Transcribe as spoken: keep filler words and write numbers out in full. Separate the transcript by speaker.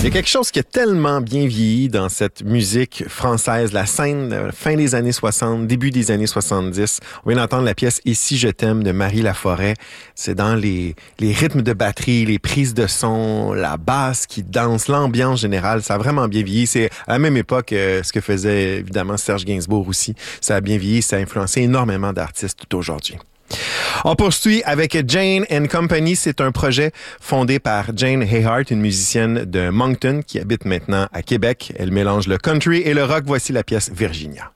Speaker 1: Il y a quelque chose qui a tellement bien vieilli dans cette musique française, la scène euh, fin des années soixante, début des années soixante-dix. On vient d'entendre la pièce « Et si je t'aime » de Marie Laforêt. C'est dans les, les rythmes de batterie, les prises de son, la basse qui danse, l'ambiance générale. Ça a vraiment bien vieilli. C'est à la même époque euh, ce que faisait évidemment Serge Gainsbourg aussi. Ça a bien vieilli, ça a influencé énormément d'artistes tout aujourd'hui. On poursuit avec Jane and Company. C'est un projet fondé par Jane Hayhart, une musicienne de Moncton qui habite maintenant à Québec. Elle mélange le country et le rock. Voici la pièce Virginia.